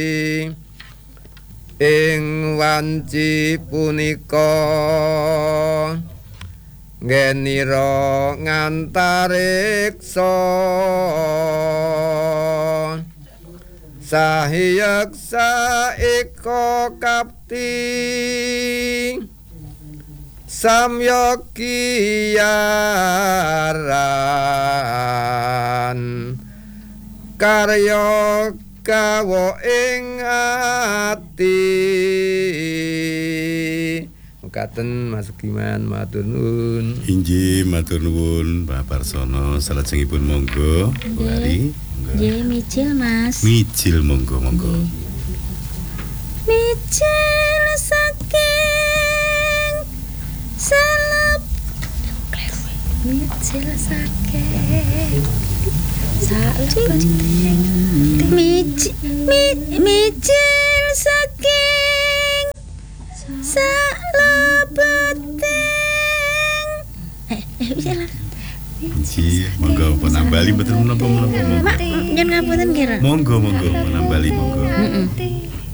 ing wanci punika ngenira ngantariksa sahiyaksa eka kapti samyogiyaran karya gawa ing ati mekaten Mas Giman matur nuwun. Inggih matur nuwun Pak Parsono, salajengipun monggo Bu Ari. Nggih micil Mas. Micil monggo. Micil saking salep micil saking salep micil saking salebeting Inggih monggo penambali betul menapa Yen ngapunten kira. Monggo menambali monggo.